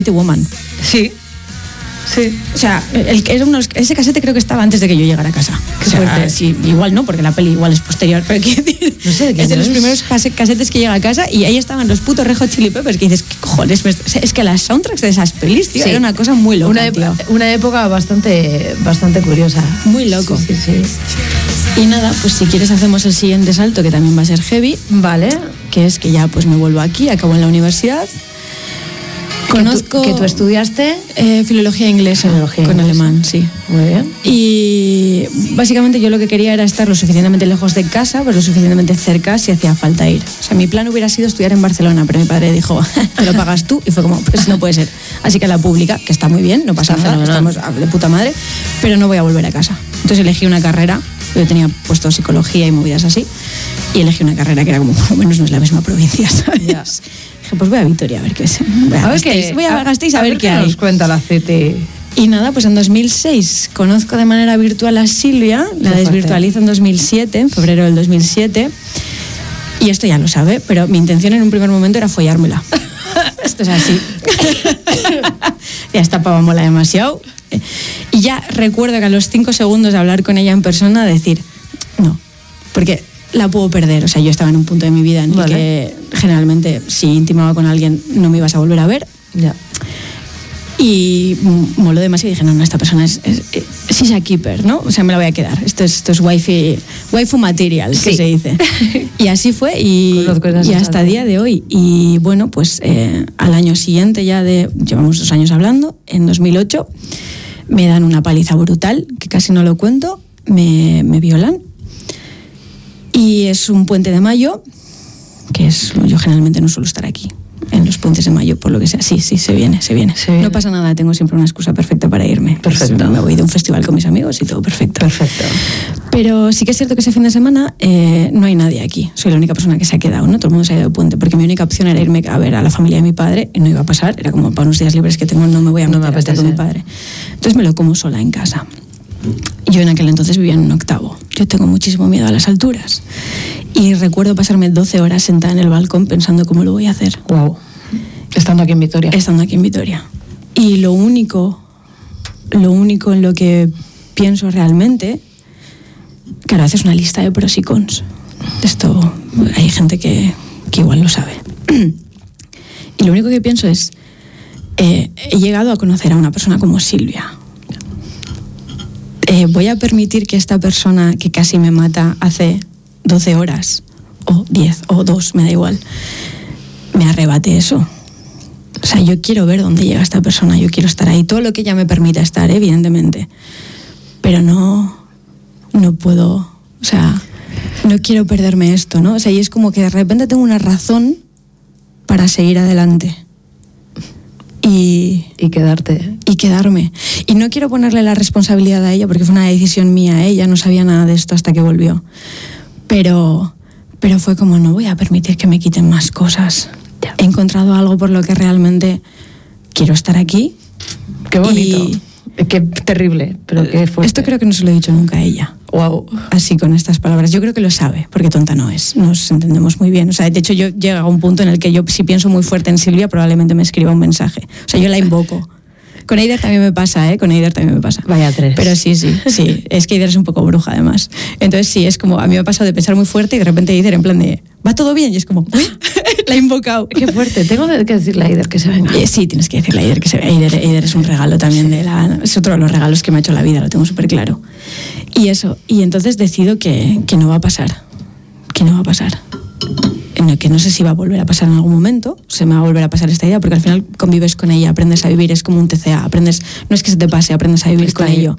Woman. Sí. Sí. O sea, ese casete creo que estaba antes de que yo llegara a casa. Qué suerte. Sí, igual no, porque la peli igual es posterior, pero quiero decir, no sé de qué es de los primeros casetes que llega a casa y ahí estaban los putos Red Hot Chili Peppers, que dices, ¿qué cojones? Es que las soundtracks de esas pelis, tío, era una cosa muy loca, una época bastante curiosa. Muy loco. Sí. Y nada, pues si quieres hacemos el siguiente salto, que también va a ser heavy. Vale. Que es que ya pues me vuelvo aquí, acabo en la universidad. Conozco... ¿Que tú estudiaste? Filología inglesa, con alemán, sí. Muy bien. Y básicamente yo lo que quería era estar lo suficientemente lejos de casa, pero lo suficientemente cerca si hacía falta ir. O sea, mi plan hubiera sido estudiar en Barcelona, pero mi padre dijo, te lo pagas tú, y fue como, pues no puede ser. Así que la pública, que está muy bien, no pasa nada, estamos de puta madre, pero no voy a volver a casa. Entonces elegí una carrera, yo tenía puesto psicología y movidas así, y elegí una carrera que era como, por lo menos no es la misma provincia, ¿sabes? Ya. Pues voy a Vitoria a ver qué es. Voy a Gasteiz a ver qué hay. Nos cuenta la City. Y nada, pues en 2006 conozco de manera virtual a Silvia, la desvirtualizo en 2007, en febrero del 2007, y esto ya lo sabe, pero mi intención en un primer momento era follármela. Esto es así. Ya esta pava mola demasiado. Y ya recuerdo que a los 5 segundos de hablar con ella en persona decir, no, porque la puedo perder. O sea, yo estaba en un punto de mi vida en el que generalmente si intimaba con alguien no me ibas a volver a ver. Ya. Y moló demasiado y dije, no, esta persona es she's a keeper, ¿no? O sea, me la voy a quedar. Esto es waifu material, que se dice. Y así fue y hasta el día de hoy. Y bueno, pues al año siguiente llevamos 2 años hablando, en 2008 me dan una paliza brutal, que casi no lo cuento, me violan. Y es un puente de mayo, que yo generalmente no suelo estar aquí, en los puentes de mayo, por lo que sea. Sí, se viene. No pasa nada, tengo siempre una excusa perfecta para irme. Perfecto. Me voy de un festival con mis amigos y todo perfecto. Perfecto. Pero sí que es cierto que ese fin de semana no hay nadie aquí. Soy la única persona que se ha quedado, ¿no? Todo el mundo se ha ido de puente, porque mi única opción era irme a ver a la familia de mi padre y no iba a pasar. Era como, para unos días libres que tengo, no me voy a meter a estar con mi padre. Entonces me lo como sola en casa. Yo en aquel entonces vivía en un 8º. Yo tengo muchísimo miedo a las alturas. Y recuerdo pasarme 12 horas sentada en el balcón pensando cómo lo voy a hacer. Wow. Estando aquí en Vitoria. Y lo único en lo que pienso realmente, claro, haces una lista de pros y cons. Esto hay gente que igual lo sabe. Y lo único que pienso es, he llegado a conocer a una persona como Silvia. Voy a permitir que esta persona que casi me mata hace 12 horas, o 10, o 2, me da igual, me arrebate eso. O sea, yo quiero ver dónde llega esta persona, yo quiero estar ahí, todo lo que ella me permita estar, evidentemente. Pero no puedo, o sea, no quiero perderme esto, ¿no? O sea, y es como que de repente tengo una razón para seguir adelante. Y quedarme. Y no quiero ponerle la responsabilidad a ella porque fue una decisión mía. Ella no sabía nada de esto hasta que volvió. Pero fue como, no voy a permitir que me quiten más cosas. Ya. He encontrado algo por lo que realmente quiero estar aquí. Qué bonito. Qué terrible, pero qué fuerte. Esto creo que no se lo he dicho nunca a ella. Wow. Así con estas palabras. Yo creo que lo sabe, porque tonta no es. Nos entendemos muy bien. O sea, de hecho yo llego a un punto en el que yo, si pienso muy fuerte en Silvia, probablemente me escriba un mensaje. O sea, yo la invoco. Con Eider también me pasa, Con Eider también me pasa. Vaya 3. Pero sí. Es que Eider es un poco bruja, además. Entonces sí, es como, a mí me ha pasado de pensar muy fuerte y de repente Eider en plan de, ¿va todo bien? Y es como, la he invocado. Qué fuerte. Tengo que decirle a Eider que se venga. Sí, tienes que decirle a Eider que se venga. Eider es un regalo también es otro de los regalos que me ha hecho la vida, lo tengo súper claro. Y eso, y entonces decido que no va a pasar. Que no va a pasar. Que no sé si va a volver a pasar en algún momento, se me va a volver a pasar esta idea, porque al final convives con ella, aprendes a vivir, es como un TCA, no es que se te pase, aprendes a vivir con ello.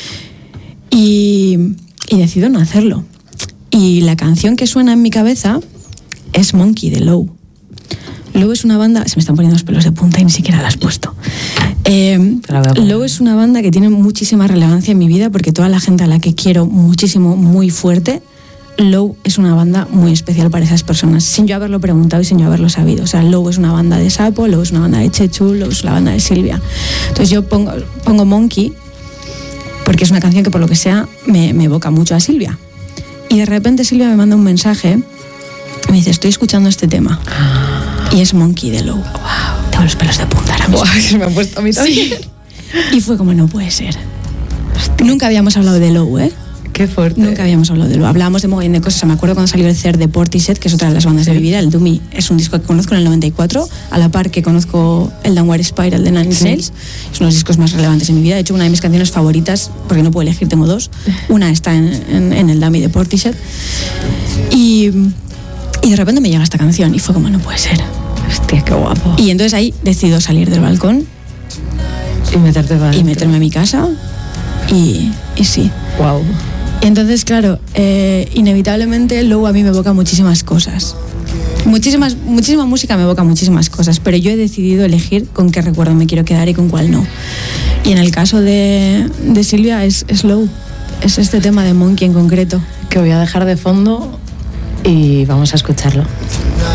Y decido no hacerlo. Y la canción que suena en mi cabeza es Monkey, de Low. Low es una banda, se me están poniendo los pelos de punta y ni siquiera la has puesto. Low es una banda que tiene muchísima relevancia en mi vida, porque toda la gente a la que quiero muchísimo, muy fuerte, Low es una banda muy especial para esas personas, sin yo haberlo preguntado y sin yo haberlo sabido. O sea, Low es una banda de Sapo, Low es una banda de Chechu, Low es la banda de Silvia. Entonces yo pongo Monkey porque es una canción que por lo que sea me evoca mucho a Silvia. Y de repente Silvia me manda un mensaje, me dice, estoy escuchando este tema. Y es Monkey de Low. Wow. Tengo los pelos de punta ahora mismo. Buah, se me han puesto a mí también. Sí. Y fue como, no puede ser. Nunca habíamos hablado de Low, ¿eh? Qué fuerte. Nunca habíamos hablado de Low. Hablábamos de mogollón de cosas. Me acuerdo cuando salió el CER de Portishead, que es otra de las bandas de mi vida. El Doomy es un disco que conozco en el 94, a la par que conozco el Downward Spiral de Nine Inch Nails. Es uno de los discos más relevantes en mi vida. De hecho, una de mis canciones favoritas, porque no puedo elegir, tengo dos. Una está en el Dummy de Portishead. Y de repente me llega esta canción y fue como, no puede ser. Hostia, qué guapo. Y entonces ahí decido salir del balcón Y meterme a mi casa y sí. Wow. Entonces, claro, inevitablemente luego a mí me evoca muchísimas cosas. Muchísima música me evoca muchísimas cosas, pero yo he decidido elegir con qué recuerdo me quiero quedar y con cuál no. Y en el caso de Silvia es Low, es este tema de Monkey en concreto. Que voy a dejar de fondo y vamos a escucharlo.